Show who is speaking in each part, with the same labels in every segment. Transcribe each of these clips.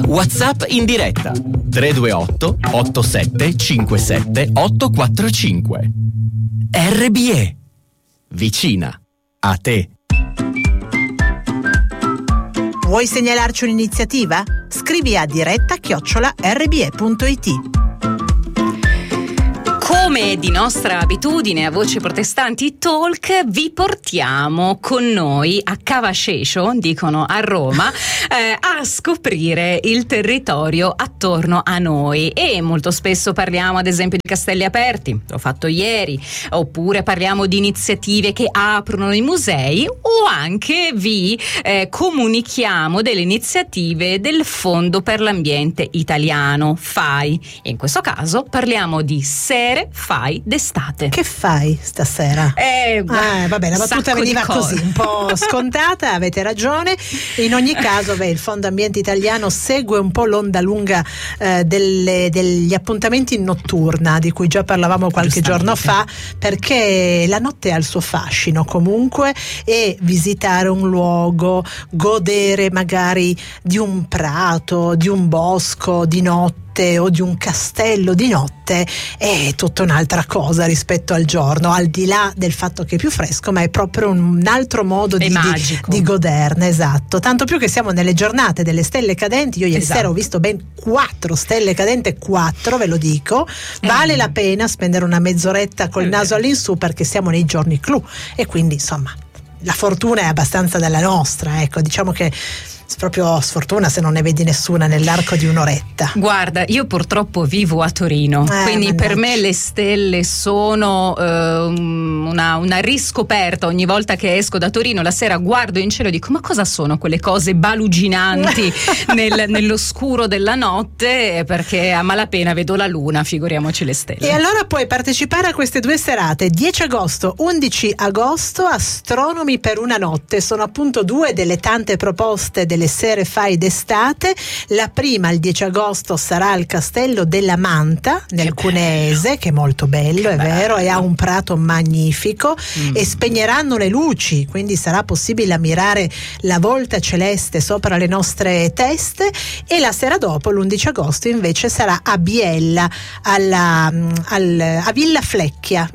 Speaker 1: WhatsApp in diretta 328 87 57 845. RBE, vicina a te.
Speaker 2: Vuoi segnalarci un'iniziativa? Scrivi a diretta@rbe.it.
Speaker 3: Come di nostra abitudine a Voci Protestanti Talk, vi portiamo con noi a Cavascecio, dicono a Roma, a scoprire il territorio attorno a noi, e molto spesso parliamo ad esempio di castelli aperti, l'ho fatto ieri, oppure parliamo di iniziative che aprono i musei, o anche vi comunichiamo delle iniziative del Fondo per l'Ambiente Italiano, FAI. In questo caso parliamo di Sere Fai d'estate.
Speaker 2: Che fai stasera? Vabbè, la battuta veniva così, un po' scontata, avete ragione. In ogni caso, il Fondo Ambiente Italiano segue un po' l'onda lunga degli appuntamenti in notturna, di cui già parlavamo qualche giorno fa, perché la notte ha il suo fascino comunque, e visitare un luogo, godere magari di un prato, di un bosco di notte o di un castello di notte è tutta un'altra cosa rispetto al giorno, al di là del fatto che è più fresco, ma è proprio un altro modo di goderne, esatto. Tanto più che siamo nelle giornate delle stelle cadenti. Io ieri sera ho visto ben 4 stelle cadenti, 4, ve lo dico. Vale la pena spendere una mezz'oretta col naso all'insù, perché siamo nei giorni clou, e quindi insomma la fortuna è abbastanza della nostra, ecco, diciamo che proprio sfortuna se non ne vedi nessuna nell'arco di un'oretta.
Speaker 3: Guarda, io purtroppo vivo a Torino, quindi per me le stelle sono una riscoperta. Ogni volta che esco da Torino la sera guardo in cielo e dico: ma cosa sono quelle cose baluginanti nell'oscuro della notte? Perché a malapena vedo la luna, figuriamoci le stelle.
Speaker 2: E allora puoi partecipare a queste 2 serate, 10 agosto, 11 agosto, astronomi per una notte. Sono appunto 2 delle tante proposte delle Sere Fai d'estate. La prima, il 10 agosto, sarà al Castello della Manta nel Cuneese, che è molto bello, è vero, e ha un prato magnifico, e spegneranno le luci, quindi sarà possibile ammirare la volta celeste sopra le nostre teste. E la sera dopo, l'11 agosto, invece sarà a Biella, a Villa Flecchia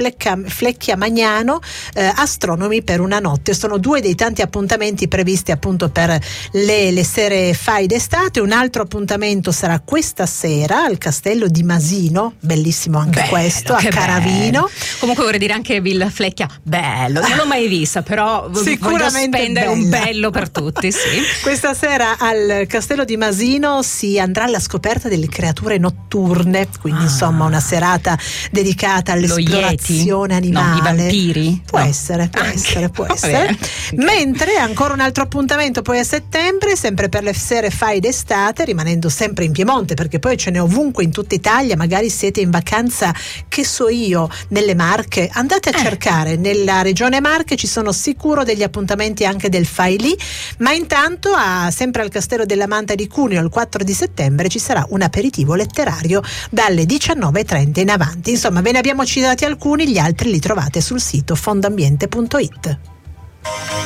Speaker 2: Magnano, astronomi per una notte. Sono 2 dei tanti appuntamenti previsti appunto per le Sere Fai d'estate. Un altro appuntamento sarà questa sera al Castello di Masino, bellissimo anche questo, a Caravino.
Speaker 3: Bello. Comunque vorrei dire anche Villa Flecchia, bello, non l'ho mai vista, però voglio spendere un bello per tutti, sì.
Speaker 2: Questa sera al Castello di Masino si andrà alla scoperta delle creature notturne, quindi insomma una serata dedicata all'esplorazione animale.
Speaker 3: No, i vampiri?
Speaker 2: Può essere. Mentre ancora un altro appuntamento poi a settembre, sempre per le Sere Fai d'estate, rimanendo sempre in Piemonte, perché poi ce n'è ovunque in tutta Italia. Magari siete in vacanza, che so io, nelle Marche, andate a cercare nella regione Marche, ci sono sicuro degli appuntamenti anche del Fai lì. Ma intanto sempre al Castello della Manta di Cuneo il 4 di settembre ci sarà un aperitivo letterario dalle 19:30 in avanti. Insomma, ve ne abbiamo citati alcuni, gli altri li trovate sul sito fondoambiente.it.